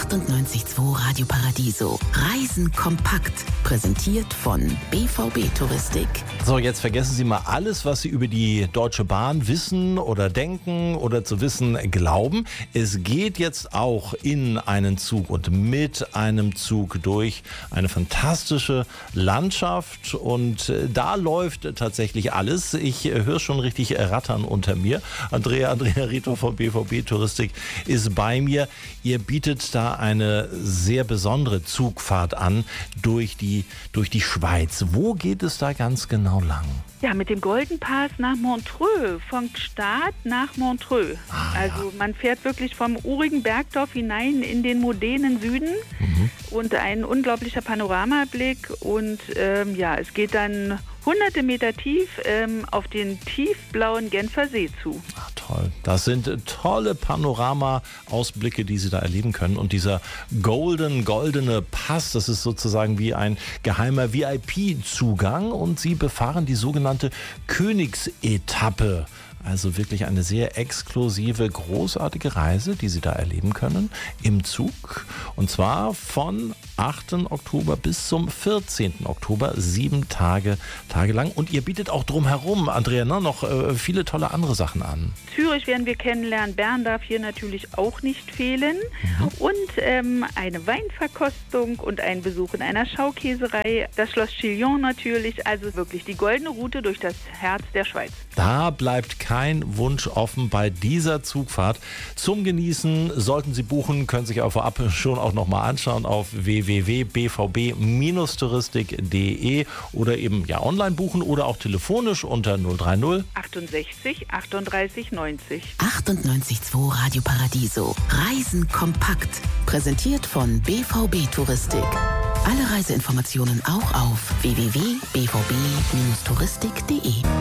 98.2 Radio Paradiso. Reisen kompakt. Präsentiert von BVB Touristik. So, jetzt vergessen Sie mal alles, was Sie über die Deutsche Bahn wissen oder denken oder zu wissen glauben. Es geht jetzt auch in einen Zug und mit einem Zug durch eine fantastische Landschaft und da läuft tatsächlich alles. Ich höre schon richtig rattern unter mir. Andrea Rito von BVB Touristik ist bei mir. Ihr bietet da eine sehr besondere Zugfahrt an durch die Schweiz. Wo geht es da ganz genau lang? Ja, mit dem Golden Pass nach Montreux, vom Start nach Montreux. Also man fährt wirklich vom urigen Bergdorf hinein in den modernen Süden und ein unglaublicher Panoramablick und es geht dann hunderte Meter tief auf den tiefblauen Genfer See zu. Ach, toll. Das sind tolle Panorama-Ausblicke, die Sie da erleben können. Und dieser goldene Pass, das ist sozusagen wie ein geheimer VIP-Zugang und Sie befahren die sogenannte Königsetappe. Also wirklich eine sehr exklusive, großartige Reise, die Sie da erleben können im Zug. Und zwar von 8. Oktober bis zum 14. Oktober, 7 Tage lang. Und ihr bietet auch drumherum, Andrea, noch viele tolle andere Sachen an. Zürich werden wir kennenlernen, Bern darf hier natürlich auch nicht fehlen. Und eine Weinverkostung und ein Besuch in einer Schaukäserei. Das Schloss Chillon natürlich, also wirklich die goldene Route durch das Herz der Schweiz. Da bleibt kein Wunsch offen bei dieser Zugfahrt. Zum Genießen sollten Sie buchen, können sich auch vorab schon auch nochmal anschauen auf www.bvb-touristik.de oder eben online buchen oder auch telefonisch unter 030 68 38 90. 98.2 Radio Paradiso. Reisen kompakt. Präsentiert von BVB Touristik. Alle Reiseinformationen auch auf www.bvb-touristik.de.